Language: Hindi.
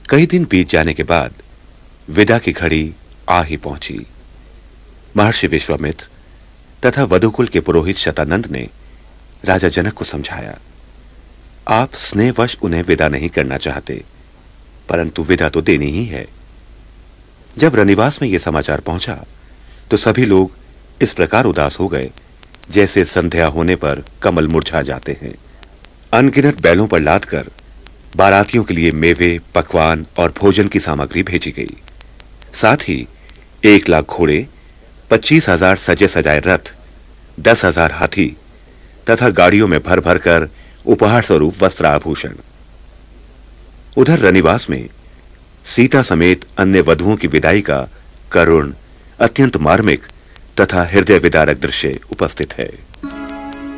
कई दिन बीत जाने के बाद विदा की घड़ी आ ही पहुंची। महर्षि विश्वामित्र तथा वधुकुल के पुरोहित शतानंद ने राजा जनक को समझाया, आप स्नेहवश उन्हें विदा नहीं करना चाहते, परंतु विदा तो देनी ही है। जब रनिवास में यह समाचार पहुंचा तो सभी लोग इस प्रकार उदास हो गए जैसे संध्या होने पर कमल मुरझा जाते हैं। अनगिनत बैलों पर लादकर बारातियों के लिए मेवे, पकवान और भोजन की सामग्री भेजी गई। साथ ही 1,00,000 घोड़े, 25,000 सजे सजाए रथ, 10,000 हाथी तथा गाड़ियों में भर भर कर उपहार स्वरूप वस्त्र आभूषण। उधर रनिवास में सीता समेत अन्य वधुओं की विदाई का करुण, अत्यंत मार्मिक तथा हृदय विदारक दृश्य उपस्थित है।